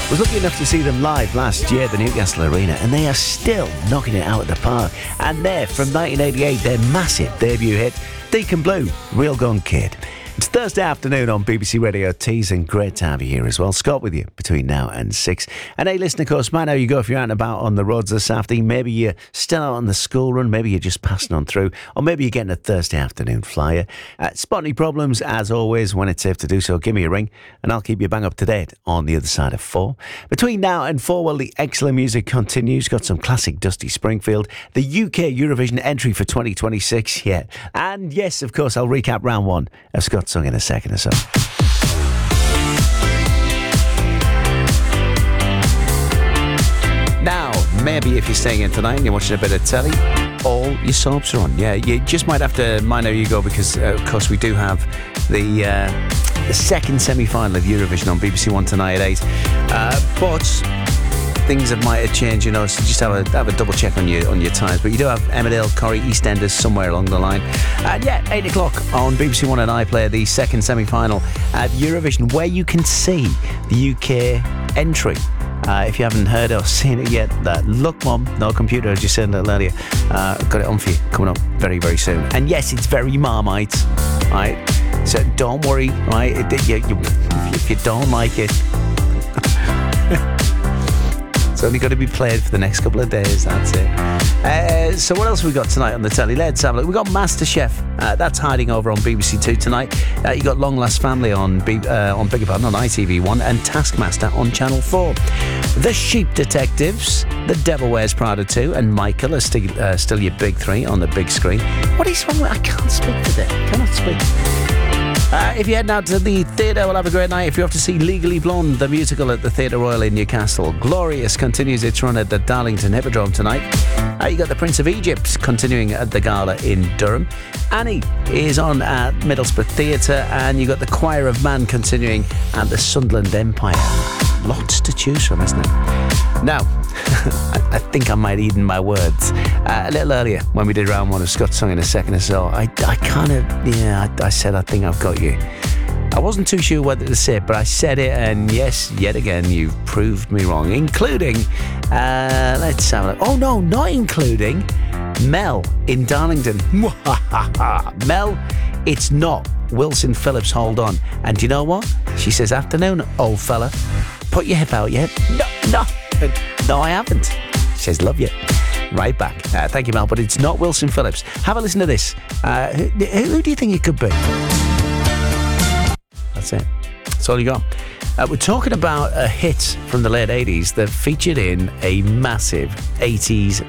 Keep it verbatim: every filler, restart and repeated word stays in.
Was lucky enough to see them live last year at the Newcastle Arena, and they are still knocking it out of the park. And they're from nineteen eighty-eight, their massive debut hit, Deacon Blue, Real Gun Kid. It's Thursday afternoon on B B C Radio Tees, and great to have you here as well. Scott with you between now and six. And hey, listen, of course, man, how you go if you're out and about on the roads this afternoon. Maybe you're still out on the school run, maybe you're just passing on through, or maybe you're getting a Thursday afternoon flyer. Uh, spot any problems, as always, when it's safe to do so, give me a ring, and I'll keep you bang up to date on the other side of four. Between now and four, well, the excellent music continues. Got some classic Dusty Springfield, the U K Eurovision entry for twenty twenty-six, yeah. And yes, of course, I'll recap round one of Scott's Song in a second or so. Now, maybe if you're staying in tonight and you're watching a bit of telly, all your soaps are on. Yeah, you just might have to mind how you go, because, uh, of course, we do have the uh, the second semi-final of Eurovision on B B C One tonight at eight. Uh, but things that might have changed, you know, so just have a have a double check on your on your times. But you do have Emmerdale, Corrie, EastEnders somewhere along the line. And yeah, eight o'clock on B B C One and iPlayer, the second semi-final at Eurovision, where you can see the U K entry. Uh, if you haven't heard or seen it yet, that look, Mum, no computer, as you said a little earlier, uh, got it on for you, coming up very, very soon. And yes, it's very Marmite, right? So don't worry, right? It, it, you, you, if you don't like it, it's only going to be played for the next couple of days, that's it. Uh, so what else have we got tonight on the telly? Let's have a look. We've got MasterChef. Uh, that's hiding over on B B C Two tonight. Uh, you got Long Last Family on B- uh, on Bigger Pardon on I T V One, and Taskmaster on Channel Four. The Sheep Detectives, The Devil Wears Prada Two, and Michael are still, uh, still your big three on the big screen. What is wrong with... I can't speak today. I cannot speak. Uh, if you're heading out to the theatre, we'll have a great night. If you're off to see Legally Blonde, the musical at the Theatre Royal in Newcastle. Glorious continues its run at the Darlington Hippodrome tonight. Uh, you got the Prince of Egypt continuing at the Gala in Durham. Annie is on at Middlesbrough Theatre, and you got the Choir of Man continuing at the Sunderland Empire. Lots to choose from, isn't it? Now, I think I might have eaten my words. Uh, a little earlier, when we did round one of Scott's Song in a second or so, I, I kind of, yeah, I, I said, I think I've got you. I wasn't too sure whether to say it, but I said it, and yes, yet again, you've proved me wrong, including, uh, let's have a look. Oh, no, not including Mel in Darlington. Mel, it's not Wilson Phillips, hold on. And do you know what? She says, afternoon, old fella. Put your hip out yet? No, no. No, I haven't. She says, love you. Right back. Uh, thank you, Mel, but it's not Wilson Phillips. Have a listen to this. Uh, who, who do you think it could be? That's it. That's all you got. Uh, we're talking about a hit from the late eighties that featured in a massive eighties